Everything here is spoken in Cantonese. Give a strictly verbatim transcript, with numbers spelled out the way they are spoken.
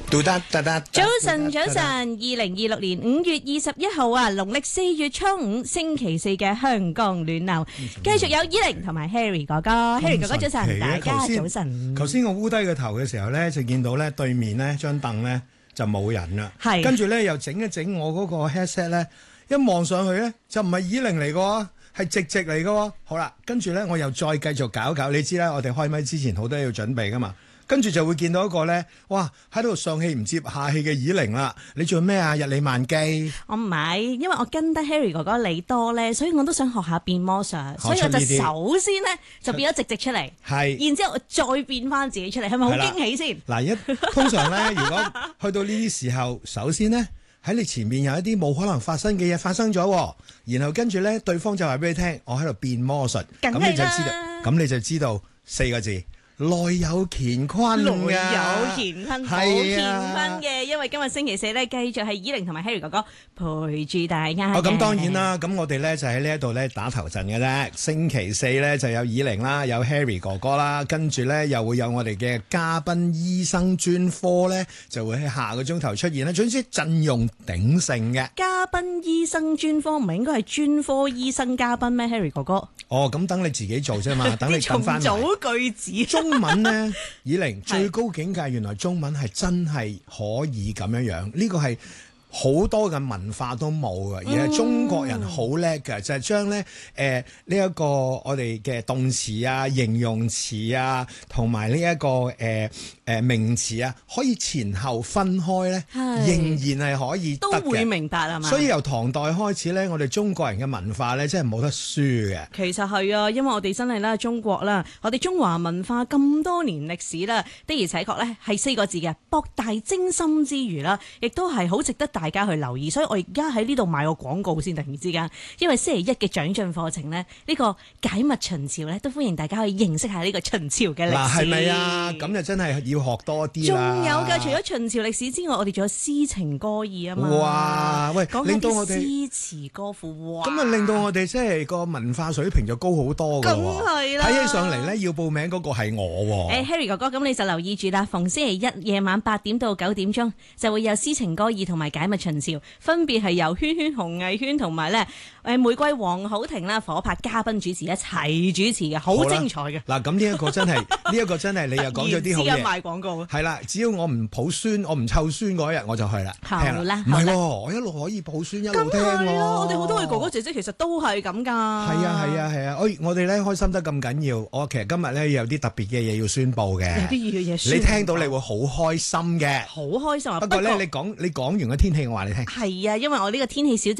早晨，早晨，二零二六年五月二十一號啊，農曆四月初五星期四嘅香港暖流，繼續有依玲同埋 Harry 哥哥 ，Harry 哥哥早晨，大家早晨。 頭先我烏低個頭嘅時候咧，就見到咧對面咧張凳咧就冇人啦，係，跟住咧又整一整我嗰個 headset 咧，一望上去咧就唔係依玲嚟嘅，係直直嚟嘅。好啦，跟住咧我又再繼續搞一搞，你知啦，我哋開咪之前好多嘢要準備噶嘛。跟住就會見到一個咧，哇喺度上氣唔接下氣嘅依玲啦！你做咩啊？日理萬機？ 我唔係，因為我跟得 Harry 哥哥你多咧，所以我都想學下變魔術，所以我就首先咧就變咗直直出嚟，係，然之後我再變翻自己出嚟，係咪好驚喜先？ 嗱，一通常咧，如果去到呢啲時候，首先咧喺你前面有一啲冇可能發生嘅嘢發生咗，然後跟住咧對方就話俾你聽，我喺度變魔術，咁你就知道，咁你就知道四個字。內有乾坤， 內有乾坤，好乾坤嘅。因為今日星期四咧，繼續係依玲同埋 Harry 哥哥陪住大家。 哦，咁當然啦，咁我哋咧就喺呢一度咧打頭陣嘅啫。星期四咧就有依玲啦，有 Harry 哥哥啦，跟住咧又會有我哋嘅嘉賓醫生專科咧，就會喺下個鐘頭出現啦。總之陣容鼎盛嘅。嘉賓醫生專科唔係應該係專科醫生嘉賓咩 ？Harry 哥哥。 哦，咁等你自己做啫嘛，等你跟翻。 重組句子。 中文呢，依玲最高境界，原來中文係真係可以咁樣樣，呢個係好多嘅文化都冇嘅，而係中國人好叻嘅，就係將咧誒呢一個我哋嘅動詞啊、形容詞啊，同埋呢一個誒誒、呃、名詞啊，可以前後分開咧，仍然係可以得嘅， 都會明白係嘛？ 所以由唐代開始咧，我哋中國人嘅文化咧，真係冇得輸嘅。 其實係啊，因為我哋真係啦，中國啦，我哋中華文化咁多年歷史啦，的而且確咧係四個字嘅博大精深之餘啦，亦都係好值得大家去留意。所以我而家喺呢度賣個廣告先，突然之間，因為星期一嘅長進課程呢，呢、呢個解密秦朝咧，都歡迎大家去認識下呢個秦朝嘅歷史。嗱， 係咪啊？咁就真係要學多啲啦。 仲有嘅，除咗秦朝歷史之外，我哋仲有詩情歌意啊嘛。 哇！喂，令到我哋詩詞歌賦，哇！ 咁啊，令到我哋即係個文化水平就高好多㗎。 梗係啦， 睇起上嚟咧，要報名嗰個係我。 誒、hey, ，Harry 哥哥，咁你就留意住啦。逢星期一夜晚八點到九點鐘，就會有詩情歌意同埋解密秦朝。分別係由圈圈紅藝圈同埋咧誒玫瑰黃好婷啦火拍嘉賓主持一齊主持嘅，好精彩嘅。 嗱，咁呢一個真係呢一個真係你又講咗啲好嘢。 賣廣告係啦，只要我唔抱孫，我唔湊孫嗰一日我就去啦。 好啦， 唔係喎，我一路可以抱孫一路聽喎。 我哋好多位哥哥姐姐其實都係咁㗎。係啊係啊係啊！我我哋咧開心得咁緊要，我其實今日咧有啲特別嘅嘢要宣佈嘅。 有啲嘢宣佈。 你聽到你會好開心嘅。 好開心啊！ 不過咧，你講你講完個天氣，我話你聽。 係啊，因為我呢個天氣小姐。